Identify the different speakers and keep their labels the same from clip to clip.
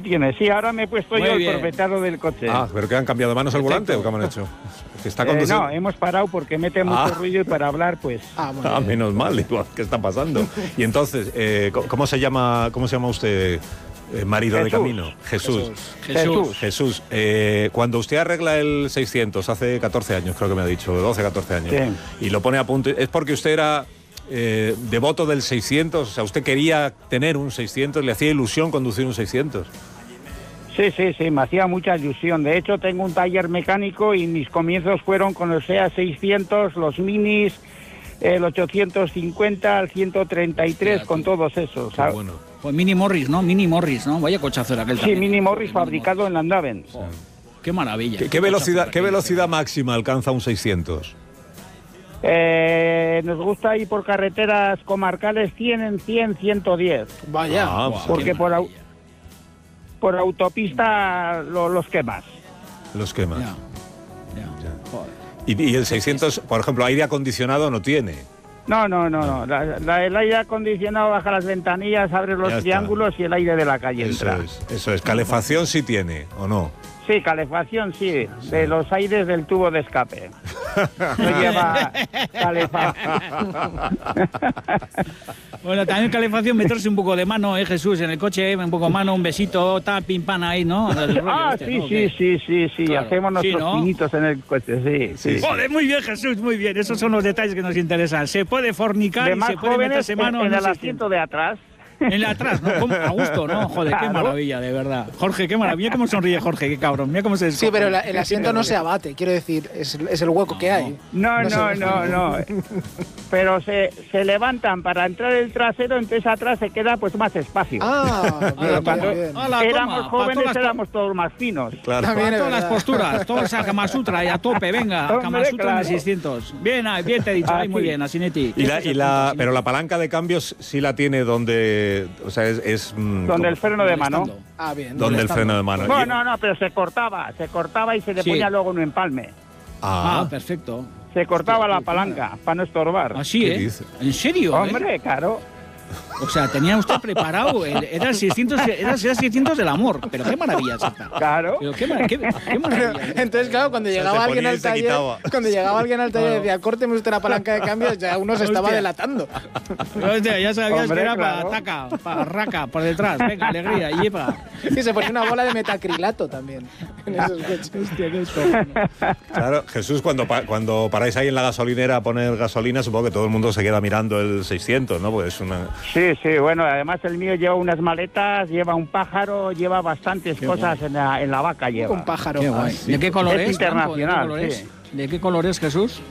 Speaker 1: tienes. Sí, ahora me he puesto
Speaker 2: Muy
Speaker 1: yo
Speaker 2: bien.
Speaker 1: el propietario del coche.
Speaker 3: Ah, ¿pero que han cambiado de manos el volante o qué han hecho? Que está conduciendo.
Speaker 1: No, hemos parado porque mete mucho ruido y para hablar, pues...
Speaker 3: Ah, menos mal, digo, ¿qué está pasando? Y entonces, ¿cómo se llama usted, marido de
Speaker 1: Jesús.
Speaker 3: camino? Jesús.
Speaker 1: Jesús.
Speaker 3: Cuando usted arregla el 600, hace 14 años, creo que me ha dicho, 12, 14 años,
Speaker 1: Sí.
Speaker 3: y lo pone a punto, ¿es porque usted era devoto del 600? O sea, ¿usted quería tener un 600? ¿Le hacía ilusión conducir un 600?
Speaker 1: Sí, me hacía mucha ilusión. De hecho, tengo un taller mecánico y mis comienzos fueron con los SEA 600, los Minis, el 850, el 133, con todos esos.
Speaker 3: Qué bueno.
Speaker 2: Pues Mini Morris, ¿no? Vaya cochazo era aquel
Speaker 1: Sí,
Speaker 2: también.
Speaker 1: Mini Morris fabricado en Landaven.
Speaker 2: Qué maravilla.
Speaker 3: ¿Qué velocidad máxima alcanza un 600?
Speaker 1: Nos gusta ir por carreteras comarcales 100 en 100, 110.
Speaker 4: Vaya.
Speaker 1: Porque por autopista los quemas.
Speaker 3: Los quemas.
Speaker 2: Ya.
Speaker 3: Y el 600, por ejemplo, aire acondicionado no tiene.
Speaker 1: No. El aire acondicionado baja las ventanillas, abre
Speaker 3: Ya
Speaker 1: los
Speaker 3: está.
Speaker 1: triángulos y el aire de la calle entra.
Speaker 3: Eso es. Calefacción sí tiene, ¿o no?
Speaker 1: Sí, calefacción sí, de los aires del tubo de escape. No lleva calefacción.
Speaker 2: Bueno, también calefacción, meterse un poco de mano, Jesús, en el coche, un poco de mano, un besito, tal, pim, pam ahí, ¿no?
Speaker 1: Sí,
Speaker 2: Claro.
Speaker 1: hacemos nuestros
Speaker 2: Sí, ¿no?
Speaker 1: pinitos en el coche, sí.
Speaker 2: Joder, muy bien, Jesús, muy bien. Esos son los detalles que nos interesan. Se puede fornicar
Speaker 1: De
Speaker 2: y
Speaker 1: más
Speaker 2: se puede
Speaker 1: jóvenes
Speaker 2: meterse mano
Speaker 1: en
Speaker 2: un
Speaker 1: el asiento de atrás.
Speaker 2: En el atrás, ¿no? ¿Cómo? A gusto, ¿no? Joder, qué
Speaker 1: Claro.
Speaker 2: maravilla, de verdad. Jorge, qué maravilla. Mira cómo sonríe Jorge, qué cabrón. Mira cómo se
Speaker 4: Sí, pero el asiento no se abate, quiero decir, es el hueco que hay.
Speaker 1: No. Pero se levantan para entrar el trasero, entonces atrás se queda pues más espacio.
Speaker 4: Bien,
Speaker 1: Cuando
Speaker 4: bien.
Speaker 1: éramos jóvenes éramos todos más finos.
Speaker 3: Claro.
Speaker 4: También es
Speaker 2: Todas las
Speaker 4: verdad.
Speaker 2: posturas, todos a Kama Sutra y a tope, venga,
Speaker 1: Hombre,
Speaker 2: Kama Sutra en el
Speaker 1: claro.
Speaker 2: 600. Bien, bien te he dicho,
Speaker 1: Ah,
Speaker 2: ahí muy
Speaker 1: sí.
Speaker 2: bien, Asinetti.
Speaker 3: Pero la palanca de cambios sí la tiene donde, o sea,
Speaker 1: Donde el freno de mano.
Speaker 4: Bien.
Speaker 3: donde el freno de mano.
Speaker 1: Bueno, no, pero se cortaba y se le
Speaker 2: Sí.
Speaker 1: ponía luego un empalme.
Speaker 2: Perfecto.
Speaker 1: Se cortaba la palanca para no estorbar.
Speaker 2: Así,
Speaker 3: ¿Qué
Speaker 2: ¿eh?
Speaker 3: dice?
Speaker 2: ¿En serio?
Speaker 1: Hombre, claro.
Speaker 2: O sea, tenía usted preparado, era el 600 del amor, pero qué maravilla es esta.
Speaker 1: Claro.
Speaker 2: Pero qué maravilla.
Speaker 4: Entonces, claro, cuando llegaba
Speaker 3: se
Speaker 4: alguien
Speaker 3: ponía y
Speaker 4: al
Speaker 3: se
Speaker 4: taller,
Speaker 3: quitaba.
Speaker 4: decía, córteme usted la palanca de cambios, ya uno se estaba
Speaker 2: Hostia.
Speaker 4: delatando.
Speaker 2: Hostia, ya sabías
Speaker 1: Hombre,
Speaker 2: que era
Speaker 1: claro.
Speaker 2: para taca, para raca, por detrás. Venga, alegría, y lleva.
Speaker 4: Y se ponía una bola de metacrilato también en esos coches.
Speaker 2: Hostia, qué cojones.
Speaker 3: Claro, Jesús, cuando paráis ahí en la gasolinera a poner gasolina, supongo que todo el mundo se queda mirando el 600, ¿no? Porque es una...
Speaker 1: Sí, bueno, además el mío lleva unas maletas, lleva un pájaro, lleva bastantes cosas en la vaca lleva.
Speaker 4: Un pájaro.
Speaker 2: Qué guay. ¿De qué color
Speaker 1: Es
Speaker 2: es? Blanco?
Speaker 1: internacional, sí.
Speaker 2: ¿De qué color es, Jesús?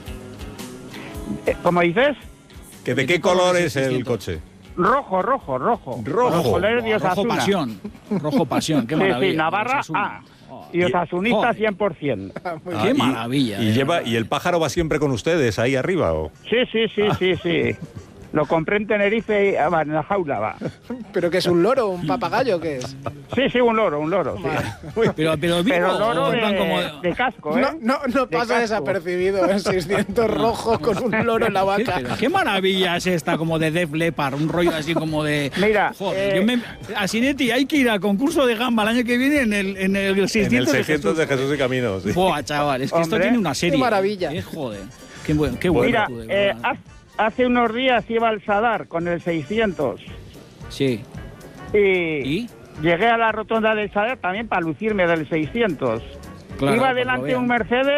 Speaker 1: ¿Cómo dices?
Speaker 3: ¿De qué color es el coche?
Speaker 1: Rojo.
Speaker 3: Rojo.
Speaker 1: Los colores de
Speaker 2: Rojo
Speaker 1: Osasuna.
Speaker 2: pasión. Rojo pasión, qué maravilla.
Speaker 1: Sí, Navarra
Speaker 2: Osasuna.
Speaker 1: A. Y Osasunista
Speaker 2: Joder.
Speaker 1: 100%.
Speaker 2: Qué maravilla.
Speaker 3: ¿Y el pájaro va siempre con ustedes ahí arriba? ¿O?
Speaker 1: Sí. Lo compré en Tenerife y va, en la jaula va.
Speaker 4: ¿Pero qué es un loro, un papagayo, qué es?
Speaker 1: Sí, un loro, sí.
Speaker 2: Pero vivo,
Speaker 1: Pero loro
Speaker 2: o en plan como...
Speaker 1: de casco, ¿eh?
Speaker 4: No
Speaker 1: De
Speaker 4: pasa
Speaker 1: casco.
Speaker 4: desapercibido el 600 rojo con un loro en la vaca.
Speaker 2: Pero qué maravilla es esta, como de Def Leppard, un rollo así como de...
Speaker 1: Mira,
Speaker 2: Joder, Asinetti, hay que ir al concurso de gamba el año que viene en el 600,
Speaker 3: En el 600 de Jesús y Camino, sí.
Speaker 2: Buah, chaval, es que esto
Speaker 1: Hombre,
Speaker 2: tiene una serie.
Speaker 4: qué maravilla.
Speaker 2: Joder, qué bueno.
Speaker 1: Mira,
Speaker 2: tú, de verdad.
Speaker 1: hace unos días iba al Sadar con el 600
Speaker 2: Sí.
Speaker 1: y llegué a la rotonda del Sadar también para lucirme del 600.
Speaker 2: Claro,
Speaker 1: Iba
Speaker 2: para que
Speaker 1: delante
Speaker 2: lo
Speaker 1: un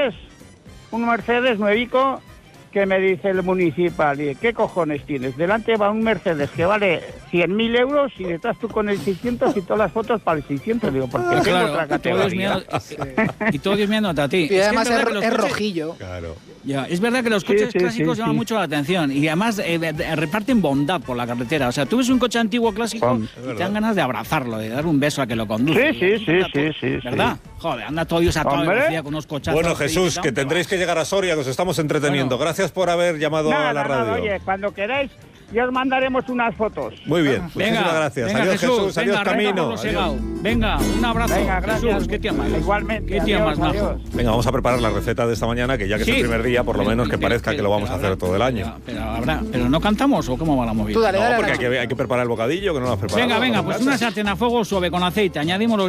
Speaker 1: Mercedes nuevico, que me dice el municipal, y, ¿qué cojones tienes? Delante va un Mercedes que vale 100.000 euros y detrás tú con el 600 y todas las fotos para el 600. Digo, porque tengo
Speaker 2: Claro,
Speaker 1: otra categoría.
Speaker 2: y todo Dios mirándote a ti.
Speaker 4: Y además
Speaker 2: verdad que los
Speaker 4: es
Speaker 2: coches-
Speaker 4: rojillo.
Speaker 3: Claro.
Speaker 2: Ya, es verdad que los coches
Speaker 1: Sí,
Speaker 2: clásicos llaman
Speaker 1: sí.
Speaker 2: mucho la atención y además reparten bondad por la carretera. O sea, tú ves un coche antiguo clásico y te dan ganas de abrazarlo, de dar un beso a que lo conduce.
Speaker 1: Sí.
Speaker 2: ¿Verdad? Joder, anda todo Dios a toda
Speaker 1: Hombre.
Speaker 2: velocidad con unos cochazos.
Speaker 3: Bueno, Jesús, que tendréis que llegar a Soria, que os estamos entreteniendo.
Speaker 2: Bueno.
Speaker 3: Gracias por haber llamado a la radio.
Speaker 1: Oye, cuando queráis, ya os mandaremos unas fotos.
Speaker 3: Muy bien,
Speaker 2: Venga,
Speaker 3: muchísimas gracias.
Speaker 2: venga,
Speaker 3: Adiós, Jesús.
Speaker 2: venga,
Speaker 3: Adiós, Camino.
Speaker 2: Pablo Segao. Venga, un abrazo.
Speaker 1: Venga, gracias.
Speaker 2: Jesús, ¿qué tía más?
Speaker 1: Igualmente,
Speaker 2: ¿Qué tía
Speaker 1: adiós,
Speaker 2: más majo?
Speaker 1: adiós.
Speaker 3: Venga, vamos a preparar la receta de esta mañana, que ya que es el primer día, por lo menos que parezca que lo vamos a hacer todo el año.
Speaker 2: Pero no cantamos o cómo va la movida.
Speaker 4: Tú dale,
Speaker 3: No,
Speaker 4: dale,
Speaker 3: porque
Speaker 4: Nacho.
Speaker 3: hay que preparar el bocadillo, que no lo has preparado.
Speaker 2: Venga, pues una sartén a fuego suave con aceite. Añadimos los